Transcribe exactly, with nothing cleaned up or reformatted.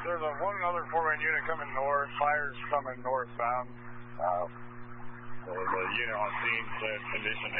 there's a one other four-man unit coming north. Fire's coming northbound. Uh, the, the unit on scene said condition